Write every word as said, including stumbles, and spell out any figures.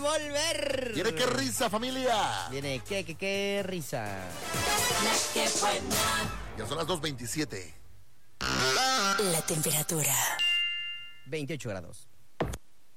volver. ¿Viene qué risa, familia? Viene qué, qué, qué risa. La que buena. Ya son las dos veintisiete. La temperatura. veintiocho grados.